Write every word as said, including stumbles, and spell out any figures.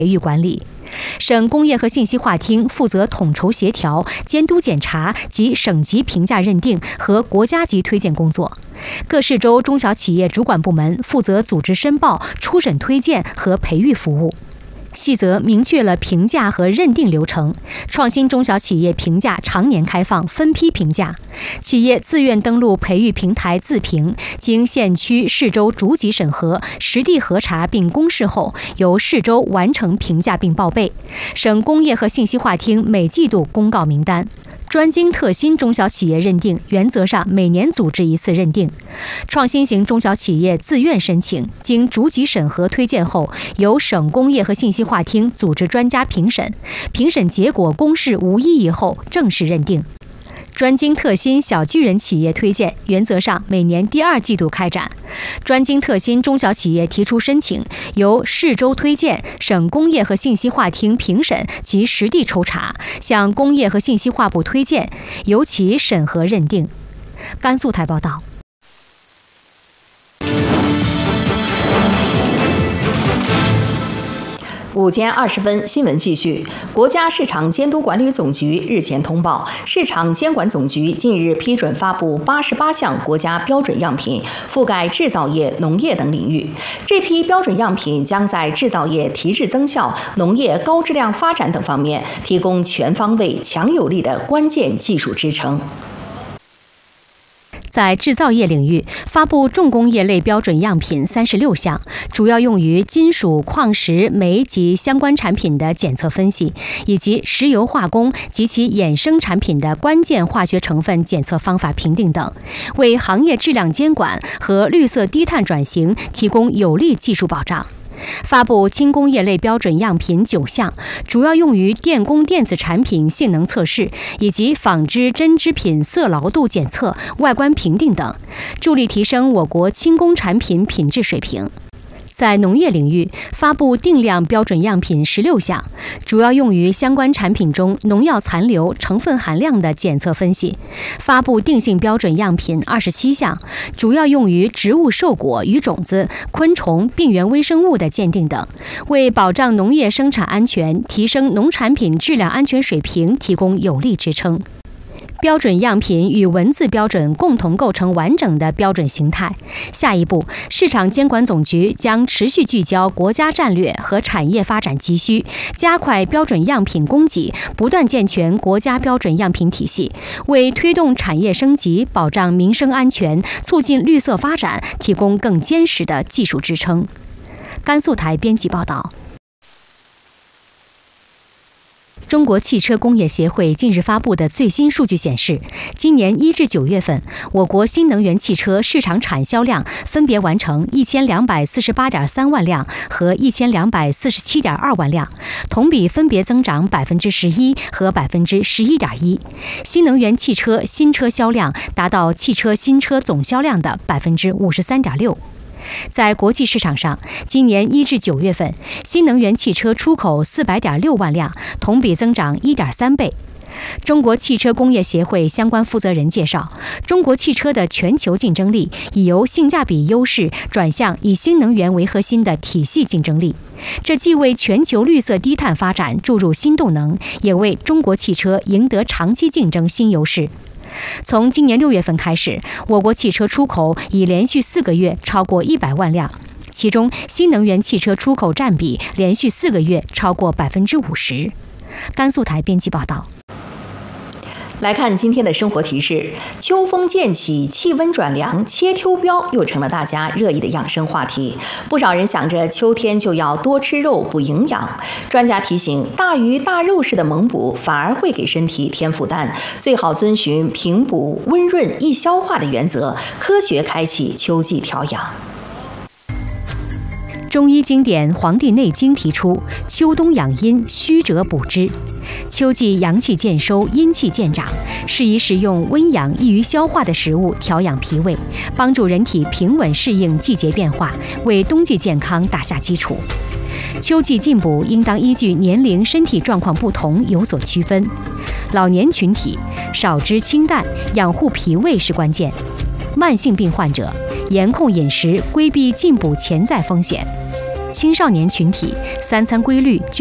培育管理。省工业和信息化厅负责统筹协调、监督检查及省级评价认定和国家级推荐工作。各市州中小企业主管部门负责组织申报、初审推荐和培育服务。细则明确了评价和认定流程，创新中小企业评价常年开放，分批评价。企业自愿登录培育平台自评，经县区市州逐级审核、实地核查并公示后，由市州完成评价并报备。省工业和信息化厅每季度公告名单。专精特新中小企业认定原则上每年组织一次认定，创新型中小企业自愿申请，经逐级审核推荐后，由省工业和信息化厅组织专家评审，评审结果公示无异议后正式认定。专精特新小巨人企业推荐原则上每年第二季度开展，专精特新中小企业提出申请，由市州推荐、省工业和信息化厅评审及实地抽查，向工业和信息化部推荐，由其审核认定。甘肃台报道。 午间二十分，新闻继续。国家市场监督管理总局日前通报，市场监管总局近日批准发布八十八项国家标准样品，覆盖制造业、农业等领域。这批标准样品将在制造业提质增效、农业高质量发展等方面提供全方位、强有力的关键技术支撑。 在制造业领域，发布重工业类标准样品三十六项，主要用于金属、矿石、煤及相关产品的检测分析，以及石油化工及其衍生产品的关键化学成分检测方法评定等，为行业质量监管和绿色低碳转型提供有力技术保障。发布轻工业类标准样品九项，主要用于电工电子产品性能测试以及纺织针织品色牢度检测、外观评定等，助力提升我国轻工产品品质水平。在农业领域，发布定量标准样品十六项，主要用于相关产品中农药残留、成分含量的检测分析；发布定性标准样品二十七项，主要用于植物授果与种子、昆虫、病原微生物的鉴定等，为保障农业生产安全、提升农产品质量安全水平提供有力支撑。标准样品与文字标准共同构成完整的标准形态。下一步，市场监管总局将持续聚焦国家战略和产业发展急需，加快标准样品供给，不断健全国家标准样品体系，为推动产业升级、保障民生安全、促进绿色发展提供更坚实的技术支撑。甘肃台编辑报道。中国汽车工业协会近日发布的最新数据显示，今年一至九月份，我国新能源汽车市场产销量分别完成一千两百四十八点三万辆和一千两百四十七点二万辆，同比分别增长百分之十一和百分之十一点一。新能源汽车新车销量达到汽车新车总销量的百分之五十三点六。在国际市场上，今年一至九月份，新能源汽车出口四百点六万辆，同比增长一点三倍。中国汽车工业协会相关负责人介绍，中国汽车的全球竞争力已由性价比优势转向以新能源为核心的体系竞争力，这既为全球绿色低碳发展注入新动能，也为中国汽车赢得长期竞争新优势。从今年六月份开始，我国汽车出口已连续四个月超过一百万辆，其中新能源汽车出口占比连续四个月超过百分之五十。甘肃台编辑报道。 来看今天的生活提示：秋风渐起，气温转凉，切秋膘又成了大家热议的养生话题。不少人想着秋天就要多吃肉补营养，专家提醒，大鱼大肉式的猛补反而会给身体添负担，最好遵循平补、温润、易消化的原则，科学开启秋季调养。 中医经典《黄帝内经》提出，秋冬养阴，虚者补之。秋季阳气渐收，阴气渐长，适宜食用温养、易于消化的食物，调养脾胃，帮助人体平稳适应季节变化，为冬季健康打下基础。秋季进补应当依据年龄、身体状况不同有所区分。老年群体少吃清淡，养护脾胃是关键。慢性病患者严控饮食，规避进补潜在风险。 青少年群体三餐规律